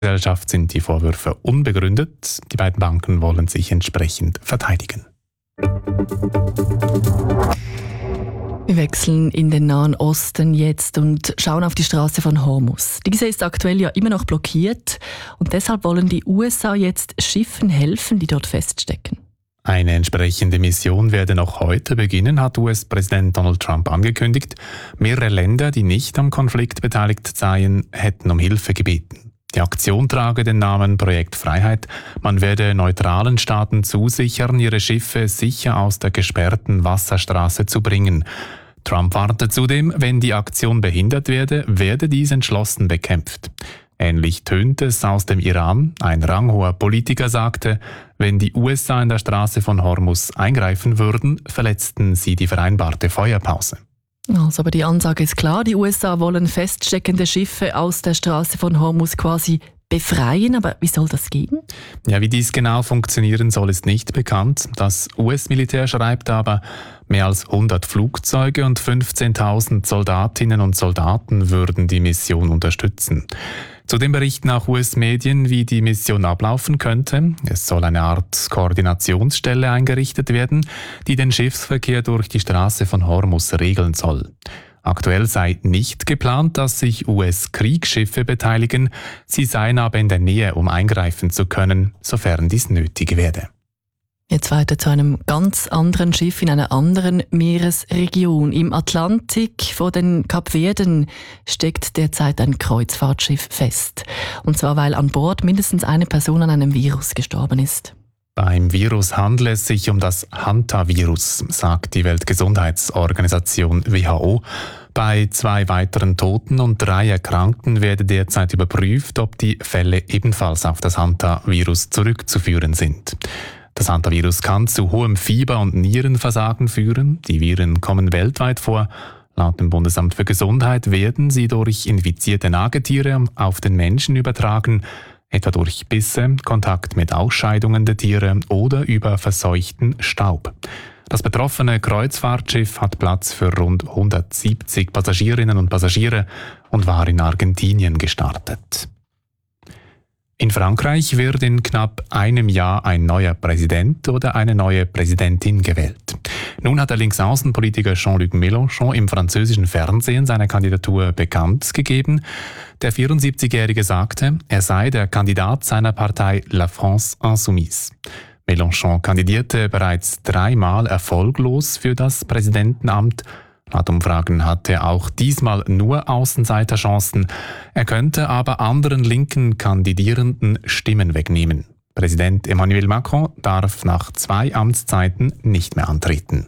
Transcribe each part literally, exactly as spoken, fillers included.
Gesellschaft sind die Vorwürfe unbegründet. Die beiden Banken wollen sich entsprechend verteidigen. Wir wechseln in den Nahen Osten jetzt und schauen auf die Straße von Hormuz. Diese ist aktuell ja immer noch blockiert und deshalb wollen die U S A jetzt Schiffen helfen, die dort feststecken. Eine entsprechende Mission werde noch heute beginnen, hat U S-Präsident Donald Trump angekündigt. Mehrere Länder, die nicht am Konflikt beteiligt seien, hätten um Hilfe gebeten. Die Aktion trage den Namen Projekt Freiheit. Man werde neutralen Staaten zusichern, ihre Schiffe sicher aus der gesperrten Wasserstraße zu bringen. Trump warnte zudem, wenn die Aktion behindert werde, werde dies entschlossen bekämpft. Ähnlich tönt es aus dem Iran. Ein ranghoher Politiker sagte, wenn die U S A in der Straße von Hormuz eingreifen würden, verletzten sie die vereinbarte Feuerpause. Also, aber die Ansage ist klar, die U S A wollen feststeckende Schiffe aus der Straße von Hormuz quasi befreien. Aber wie soll das gehen? Ja, wie dies genau funktionieren soll, ist nicht bekannt. Das U S-Militär schreibt aber, mehr als hundert Flugzeuge und fünfzehntausend Soldatinnen und Soldaten würden die Mission unterstützen. Zudem berichten auch U S-Medien, wie die Mission ablaufen könnte. Es soll eine Art Koordinationsstelle eingerichtet werden, die den Schiffsverkehr durch die Straße von Hormuz regeln soll. Aktuell sei nicht geplant, dass sich U S-Kriegsschiffe beteiligen. Sie seien aber in der Nähe, um eingreifen zu können, sofern dies nötig werde. Jetzt weiter zu einem ganz anderen Schiff in einer anderen Meeresregion. Im Atlantik vor den Kapverden steckt derzeit ein Kreuzfahrtschiff fest. Und zwar, weil an Bord mindestens eine Person an einem Virus gestorben ist. Beim Virus handelt es sich um das Hantavirus, sagt die Weltgesundheitsorganisation W H O. Bei zwei weiteren Toten und drei Erkrankten werde derzeit überprüft, ob die Fälle ebenfalls auf das Hantavirus zurückzuführen sind. Das Hantavirus kann zu hohem Fieber und Nierenversagen führen. Die Viren kommen weltweit vor. Laut dem Bundesamt für Gesundheit werden sie durch infizierte Nagetiere auf den Menschen übertragen, etwa durch Bisse, Kontakt mit Ausscheidungen der Tiere oder über verseuchten Staub. Das betroffene Kreuzfahrtschiff hat Platz für rund hundertsiebzig Passagierinnen und Passagiere und war in Argentinien gestartet. In Frankreich wird in knapp einem Jahr ein neuer Präsident oder eine neue Präsidentin gewählt. Nun hat der Linksaußenpolitiker Jean-Luc Mélenchon im französischen Fernsehen seine Kandidatur bekannt gegeben. Der vierundsiebzigjährige sagte, er sei der Kandidat seiner Partei La France Insoumise. Mélenchon kandidierte bereits dreimal erfolglos für das Präsidentenamt. Laut Umfragen hat er auch diesmal nur Außenseiterchancen. Er könnte aber anderen linken Kandidierenden Stimmen wegnehmen. Präsident Emmanuel Macron darf nach zwei Amtszeiten nicht mehr antreten.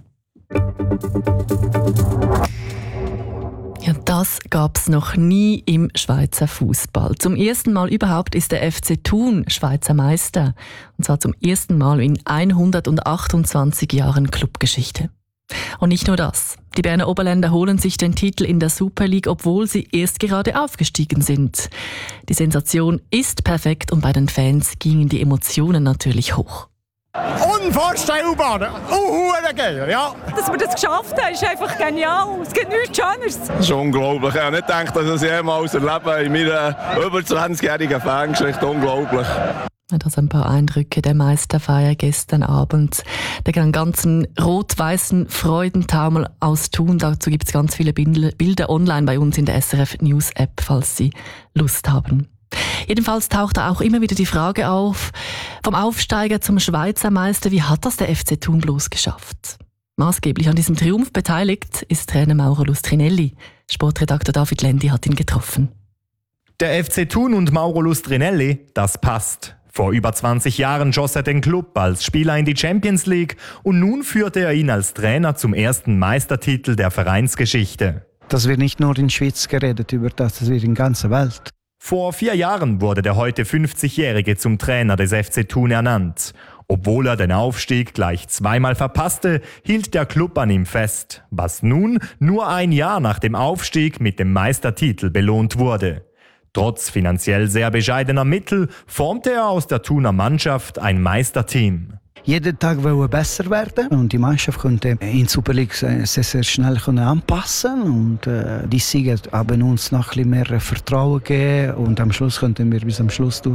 Ja, das gab's noch nie im Schweizer Fußball. Zum ersten Mal überhaupt ist der F C Thun Schweizer Meister. Und zwar zum ersten Mal in hundertachtundzwanzig Jahren Clubgeschichte. Und nicht nur das. Die Berner Oberländer holen sich den Titel in der Super League, obwohl sie erst gerade aufgestiegen sind. Die Sensation ist perfekt und bei den Fans gingen die Emotionen natürlich hoch. Unvorstellbar! Uh, geil, ja. Dass wir das geschafft haben, ist einfach genial. Es gibt nichts Schöneres. Das ist unglaublich. Ich habe nicht gedacht, dass ich das jemals erlebe in meiner über zwanzigjährigen Fangeschichte. Unglaublich. Das ein paar Eindrücke der Meisterfeier gestern Abend. Der ganzen rot-weißen Freudentaumel aus Thun. Dazu gibt es ganz viele Bilder online bei uns in der S R F News App, falls Sie Lust haben. Jedenfalls taucht da auch immer wieder die Frage auf, vom Aufsteiger zum Schweizer Meister, wie hat das der F C Thun bloß geschafft? Maßgeblich an diesem Triumph beteiligt ist Trainer Mauro Lustrinelli. Sportredakteur David Lendi hat ihn getroffen. Der F C Thun und Mauro Lustrinelli, das passt. Vor über zwanzig Jahren schoss er den Club als Spieler in die Champions League und nun führte er ihn als Trainer zum ersten Meistertitel der Vereinsgeschichte. Das wird nicht nur in der Schweiz geredet über das, das wird in der ganzen Welt. Vor vier Jahren wurde der heute fünfzigjährige zum Trainer des F C Thun ernannt. Obwohl er den Aufstieg gleich zweimal verpasste, hielt der Club an ihm fest, was nun nur ein Jahr nach dem Aufstieg mit dem Meistertitel belohnt wurde. Trotz finanziell sehr bescheidener Mittel formte er aus der Thuner Mannschaft ein Meisterteam. jeden Tag wollen besser werden und die Mannschaft konnte in der Super League sehr, sehr schnell anpassen und äh, die Sieger haben uns noch ein bisschen mehr Vertrauen gegeben und am Schluss konnten wir bis am Schluss durch